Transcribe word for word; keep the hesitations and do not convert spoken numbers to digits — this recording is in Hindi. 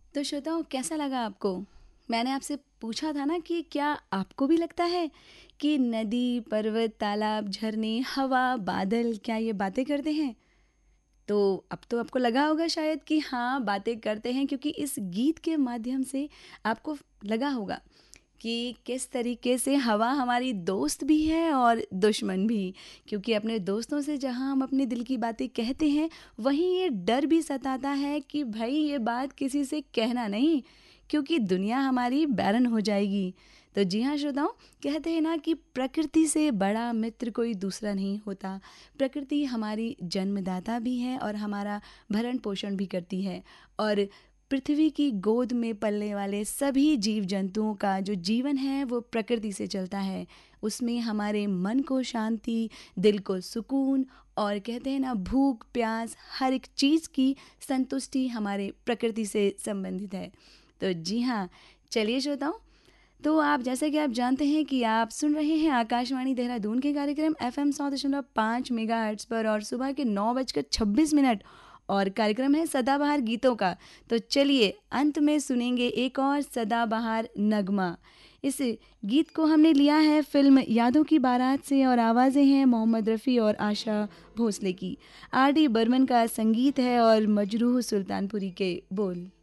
तो श्रोताओं, कैसा लगा आपको? मैंने आपसे पूछा था ना कि क्या आपको भी लगता है कि नदी, पर्वत, तालाब, झरने, हवा, बादल क्या ये बातें करते हैं? तो अब तो आपको लगा होगा शायद कि हाँ, बातें करते हैं, क्योंकि इस गीत के माध्यम से आपको लगा होगा कि किस तरीके से हवा हमारी दोस्त भी है और दुश्मन भी। क्योंकि अपने दोस्तों से जहाँ हम अपने दिल की बातें कहते हैं, वहीं ये डर भी सताता है कि भाई ये बात किसी से कहना नहीं, क्योंकि दुनिया हमारी बैरन हो जाएगी। तो जी हाँ श्रोताओं, कहते हैं ना कि प्रकृति से बड़ा मित्र कोई दूसरा नहीं होता। प्रकृति हमारी जन्मदाता भी है और हमारा भरण पोषण भी करती है। और पृथ्वी की गोद में पलने वाले सभी जीव जंतुओं का जो जीवन है वो प्रकृति से चलता है। उसमें हमारे मन को शांति, दिल को सुकून, और कहते हैं ना भूख प्यास, हर एक चीज़ की संतुष्टि हमारे प्रकृति से संबंधित है। तो जी हाँ, चलिए श्रोताओं, तो आप जैसे कि आप जानते हैं कि आप सुन रहे हैं आकाशवाणी देहरादून के कार्यक्रम एफ एम सौ दशमलव पाँच मेगा हर्ट्स पर, और सुबह के नौ बजकर छब्बीस मिनट, और कार्यक्रम है सदाबहार गीतों का। तो चलिए अंत में सुनेंगे एक और सदाबहार नगमा। इस गीत को हमने लिया है फिल्म यादों की बारात से, और आवाज़ें हैं मोहम्मद रफ़ी और आशा भोसले की। आर डी बर्मन का संगीत है और मजरूह सुल्तानपुरी के बोल।